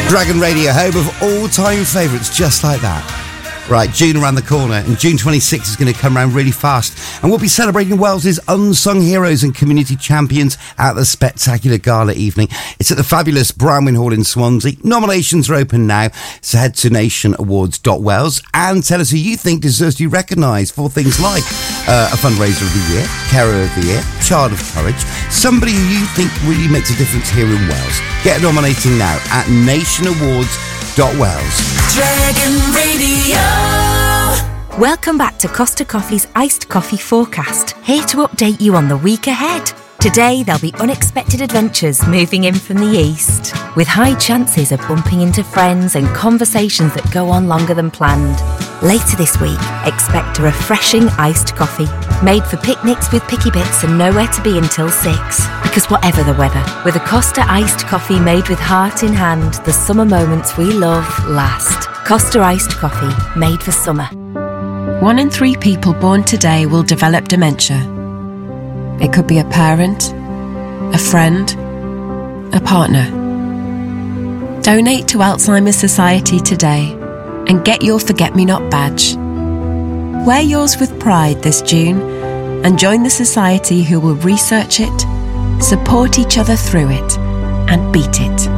Dragon Radio, home of all-time favourites, just like that. Right, June around the corner, and June 26th is going to come around really fast, and we'll be celebrating Wales's unsung heroes and community champions at the spectacular gala evening. It's at the fabulous Brownwyn Hall in Swansea. Nominations are open now, so head to nationawards.wales and tell us who you think deserves to be recognised for things like a fundraiser of the year, carer of the year, child of courage, somebody who you think really makes a difference here in Wales. Get nominating now at nationawards.wales. Dragon Radio. Welcome back to Costa Coffee's Iced Coffee Forecast, here to update you on the week ahead. Today there'll be unexpected adventures moving in from the east, with high chances of bumping into friends and conversations that go on longer than planned. Later this week, expect a refreshing iced coffee, made for picnics with picky bits and nowhere to be until 6. Because whatever the weather, with a Costa iced coffee made with heart in hand, the summer moments we love last. Costa iced coffee, made for summer. 1 in 3 people born today will develop dementia. It could be a parent, a friend, a partner. Donate to Alzheimer's Society today and get your Forget-Me-Not badge. Wear yours with pride this June and join the society who will research it, support each other through it, and beat it.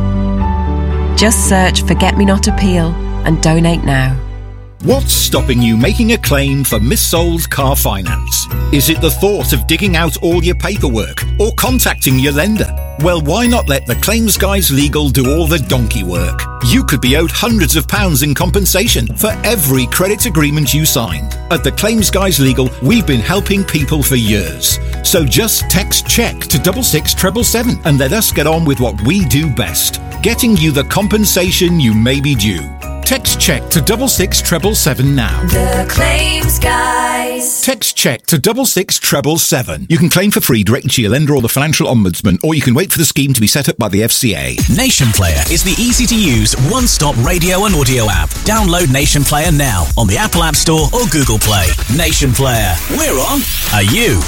Just search Forget-Me-Not Appeal and donate now. What's stopping you making a claim for missold car finance? Is it the thought of digging out all your paperwork or contacting your lender? Well, why not let the Claims Guys Legal do all the donkey work? You could be owed hundreds of pounds in compensation for every credit agreement you signed. At the Claims Guys Legal, we've been helping people for years. So just text CHECK to 66777 and let us get on with what we do best, getting you the compensation you may be due. Text CHECK to 66777 now. The Claims Guys. Text CHECK to 66777. You can claim for free directly to your lender or the Financial Ombudsman, or you can wait for the scheme to be set up by the FCA. Nation Player is the easy-to-use, one-stop radio and audio app. Download Nation Player now on the Apple App Store or Google Play. Nation Player. We're on. Are you?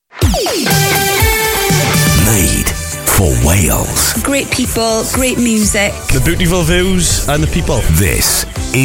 Made for Wales. Great people, great music. The beautiful views and the people. This